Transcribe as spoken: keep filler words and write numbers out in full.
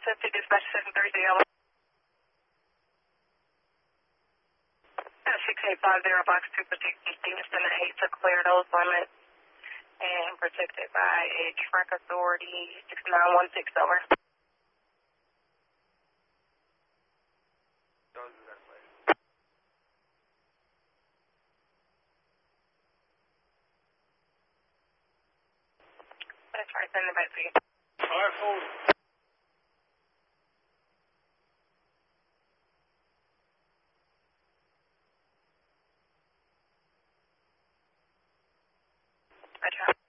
Safety dispatch seven thirty yellow. Uh, six eight five zero box two protecting Stevenson at eight to clear those limits and protected by a track authority six nine one six over. That's right, send it back to you. Alright, hold it. I try.